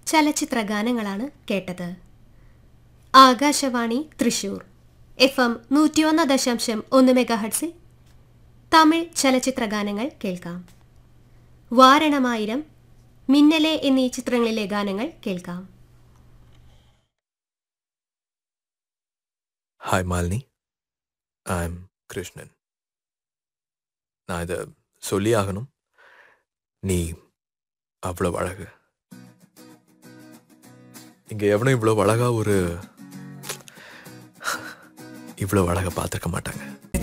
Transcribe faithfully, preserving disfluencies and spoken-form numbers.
ചലച്ചിത്ര ഗാനങ്ങളാണ് കേട്ടത്. ആകാശവാണി തൃശൂർ എഫ് എം നൂറ്റിയൊന്ന് ദശാംശം ഒന്ന് മെഗാഹട്സിൽ തമിഴ് ചലച്ചിത്ര ഗാനങ്ങൾ കേൾക്കാം. വാരണമായിരം, മിന്നലെ എന്നീ ചിത്രങ്ങളിലെ ഗാനങ്ങൾ കേൾക്കാം. Hi Malini, I am Krishnan. நான் இதை சொல்லி ஆகணும். நீ அவ்வளோ அழகு. இங்கே எவனும் இவ்வளோ அழகா ஒரு இவ்வளோ அழகை பார்த்துருக்க மாட்டாங்க.